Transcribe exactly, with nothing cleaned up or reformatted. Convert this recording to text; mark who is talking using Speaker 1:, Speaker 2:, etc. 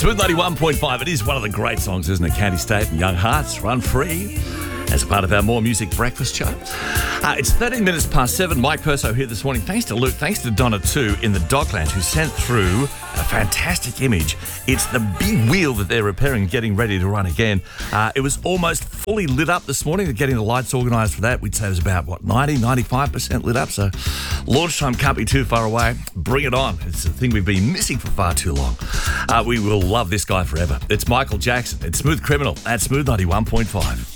Speaker 1: Smooth ninety-one point five. It is one of the great songs, isn't it? Candy State and Young Hearts, Run Free, as a part of our More Music Breakfast show. Uh, it's thirteen minutes past seven. Mike Perso here this morning. Thanks to Luke, thanks to Donna too in the Docklands, who sent through a fantastic image. It's the big wheel that they're repairing and getting ready to run again. Uh, it was almost fully lit up this morning. They're getting the lights organised for that. We'd say it was about, what, ninety, ninety-five percent lit up. So launch time can't be too far away. Bring it on. It's a thing we've been missing for far too long. Uh, we will love this guy forever. It's Michael Jackson. It's Smooth Criminal at Smooth ninety-one point five.